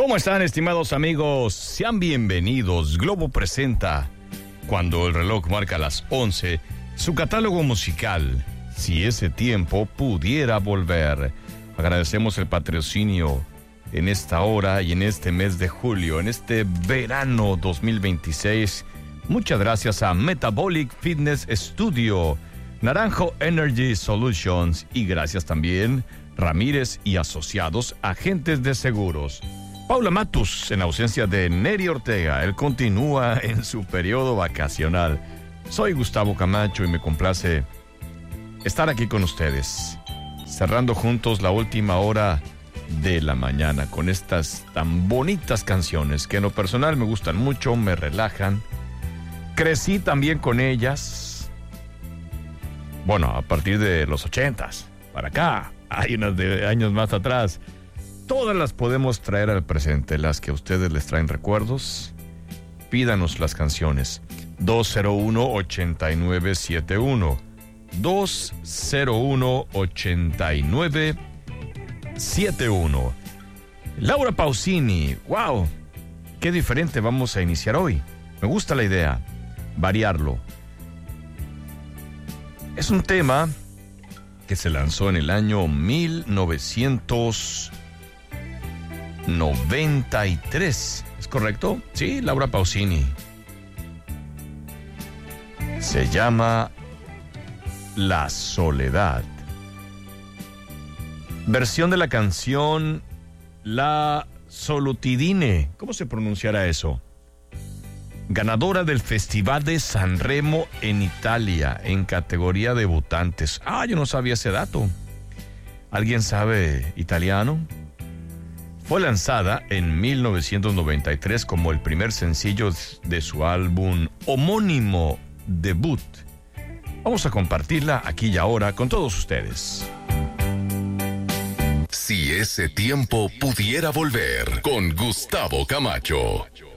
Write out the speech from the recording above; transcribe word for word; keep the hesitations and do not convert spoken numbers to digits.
¿Cómo están, estimados amigos? Sean bienvenidos. Globo presenta, cuando el reloj marca las once, su catálogo musical, Si ese tiempo pudiera volver. Agradecemos el patrocinio en esta hora y en este mes de julio, en este verano dos mil veintiséis. Muchas gracias a Metabolic Fitness Studio, Naranjo Energy Solutions y gracias también Ramírez y Asociados, agentes de seguros. Paula Matus, en ausencia de Neri Ortega, él continúa en su periodo vacacional. Soy Gustavo Camacho y me complace estar aquí con ustedes, cerrando juntos la última hora de la mañana con estas tan bonitas canciones que en lo personal me gustan mucho, me relajan. Crecí también con ellas, bueno, a partir de los ochentas, para acá, hay unas de años más atrás. Todas las podemos traer al presente, las que a ustedes les traen recuerdos. Pídanos las canciones. dos cero uno, ocho nueve siete uno. dos cero uno, ocho nueve siete uno. Laura Pausini. ¡Wow! Qué diferente vamos a iniciar hoy. Me gusta la idea. Variarlo. Es un tema que se lanzó en el año mil novecientos noventa y tres. ¿Es correcto? Sí, Laura Pausini. Se llama La Soledad. Versión de la canción La Solutidine. ¿Cómo se pronunciará eso? Ganadora del Festival de San Remo en Italia en categoría debutantes. Ah, yo no sabía ese dato. ¿Alguien sabe italiano? Fue lanzada en mil novecientos noventa y tres como el primer sencillo de su álbum homónimo debut. Vamos a compartirla aquí y ahora con todos ustedes. Si ese tiempo pudiera volver, con Gustavo Camacho.